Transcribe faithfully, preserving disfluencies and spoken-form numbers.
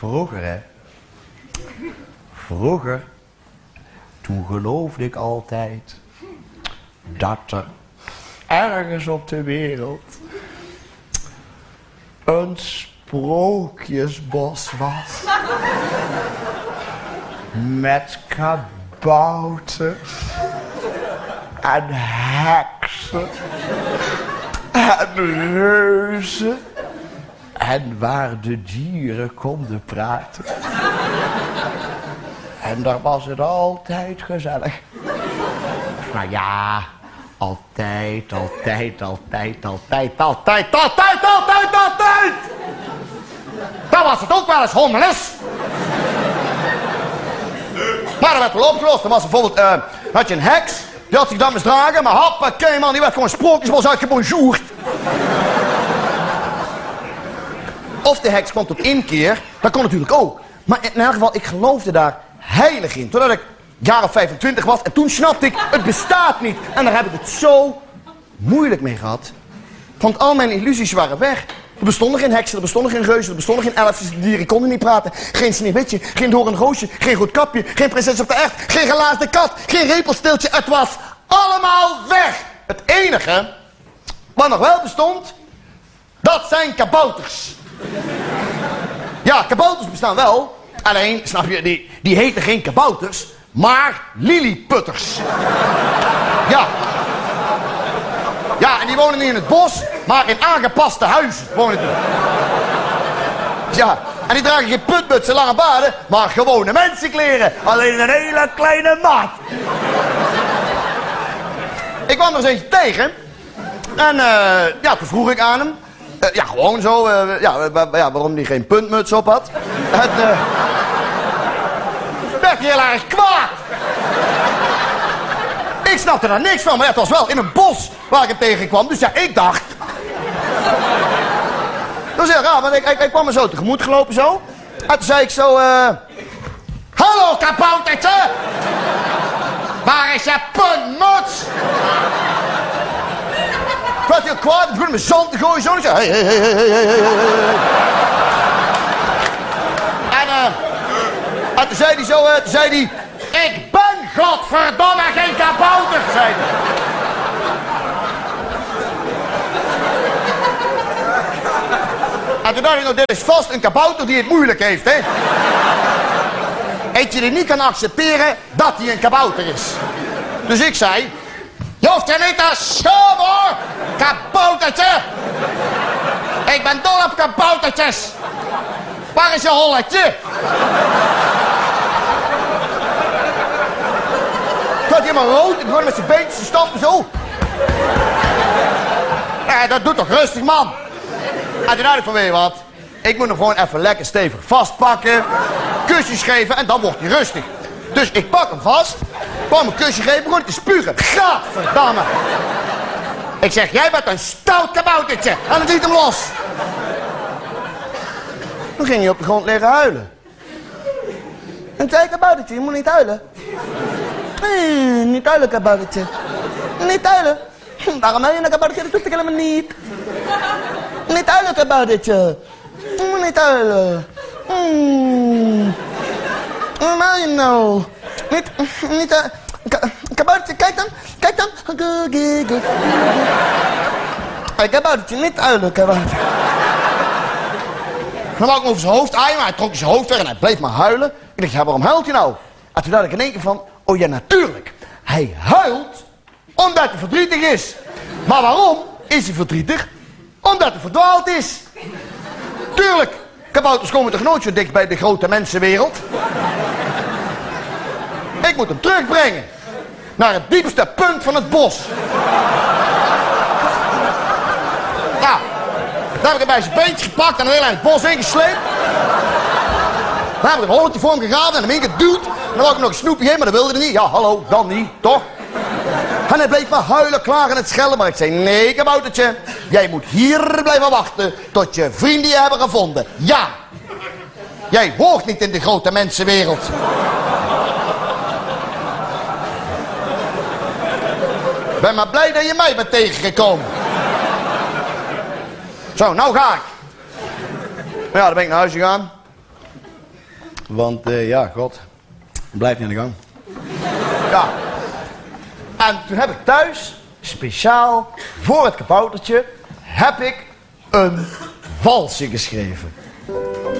Vroeger, hè. Vroeger, toen geloofde ik altijd dat er ergens op de wereld een sprookjesbos was. Met kabouters en heksen en reuzen. En waar de dieren konden praten. En daar was het altijd gezellig. Nou ja, altijd, altijd, altijd, altijd, altijd, altijd, altijd, altijd! Dan was het ook wel eens hommeles. Maar dat werd wel opgelost. Dan was bijvoorbeeld, uh, had je een heks, die had zich dan misdragen, maar hoppakee man, die werd gewoon sprookjesbos uitgebonjourd. Of de heks kwam tot inkeer, dat kon natuurlijk ook. Maar in elk geval, ik geloofde daar heilig in. Totdat ik jaar of vijfentwintig was en toen snapte ik, het bestaat niet. En daar heb ik het zo moeilijk mee gehad. Want al mijn illusies waren weg. Er bestonden geen heksen, er bestonden geen reuzen, er bestonden geen elfjes, de dieren konden niet praten. Geen sneeuwwitje, geen doorn roosje, geen goed kapje, geen prinses op de echt, geen gelaasde kat, geen repelsteeltje. Het was allemaal weg. Het enige wat nog wel bestond, dat zijn kabouters. Ja, kabouters bestaan wel. Alleen, snap je, die, die heten geen kabouters, maar lilliputters. Ja. Ja, en die wonen niet in het bos, maar in aangepaste huizen wonen die. Ja, en die dragen geen putmutsen, lange baarden, maar gewone mensenkleren. Alleen in een hele kleine maat. Ik kwam er eens eentje tegen. En uh, ja, toen vroeg ik aan hem. Uh, ja, gewoon zo. Uh, ja, uh, ja, waarom hij geen puntmuts op had. Het uh, werd heel erg kwaad. Ik snapte daar niks van, maar ja, het was wel in een bos waar ik hem tegenkwam. Dus ja, ik dacht... Dat was heel raar, want ik, ik, ik kwam me zo tegemoet gelopen zo. En toen zei ik zo... Uh... Hallo, kaboutertje! Waar is je puntmuts? Ik werd heel kwaad, ik begon met zand te gooien zo. En ik zei... Hey, hey, hey, hey, hey, hey, hey. En, uh... en toen zei hij zo... Uh, toen zei hij... Ik ben godverdomme geen kabouter, zei hij. En toen dacht ik, nou, dit is vast een kabouter die het moeilijk heeft, hè. Eentje die niet kan accepteren dat hij een kabouter is. Dus ik zei... Je hoeft je niet te schamen, hoor, kaboutertje. Ik ben dol op kaboutertjes. Waar is je holletje? Toen werd hij helemaal rood, ik begon met zijn beentjes te stampen zo. Eh, dat doet toch rustig, man. En toen dacht ik van, weet je wat, ik moet hem gewoon even lekker stevig vastpakken, kusjes geven en dan wordt hij rustig. Dus ik pak hem vast, kwam een kusje geven, begon te spugen. Gadverdamme. Ik zeg, jij bent een stout kaboutertje. En dan liet hem los. Toen ging hij op de grond liggen huilen. En zei, kaboutertje, je moet niet huilen. Nee, niet huilen, kaboutertje. Niet huilen. Waarom huil je nou, kaboutertje? Dat doe ik helemaal niet. Niet huilen, kaboutertje. Je moet niet huilen. Hmm. Waarom huil je nou? Niet, niet, uh, kaboutertje, kijk dan. Kijk dan. Hey, kaboutertje, niet huilen, kaboutertje. Dan wou ik hem over zijn hoofd aaien, maar hij trok zijn hoofd weg en hij bleef maar huilen. Ik dacht, ja, waarom huilt hij nou? En toen dacht ik in één keer van, oh ja, natuurlijk. Hij huilt omdat hij verdrietig is. Maar waarom is hij verdrietig? Omdat hij verdwaald is. Tuurlijk, kabouters komen toch nooit zo dicht bij de grote mensenwereld. Ik moet hem terugbrengen. Naar het diepste punt van het bos. Nou, daar heb ik hem bij zijn beentje gepakt en een heel eind bos ingesleept. Daar heb ik een holletje voor hem gegraven en hem ingeduwd. En dan wou ik hem nog een snoepje geven, maar dat wilde hij niet. Ja, hallo, dan niet, toch? En hij bleef maar huilen, klagen en het schelden. Maar ik zei, nee, kaboutertje, jij moet hier blijven wachten tot je vrienden je hebben gevonden. Ja, jij hoort niet in de grote mensenwereld. Ik ben maar blij dat je mij bent tegengekomen. Zo, nou ga ik. Ja, dan ben ik naar huis gegaan. Want uh, ja, god, blijft niet aan de gang. Ja. En toen heb ik thuis, speciaal voor het kaboutertje, heb ik een walsje geschreven.